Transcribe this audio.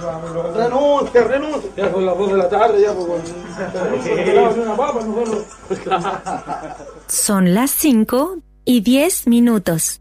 Renuncie. Ya son las 2 de la tarde, ya pues. Una papa, nosotros. Son las 5:10.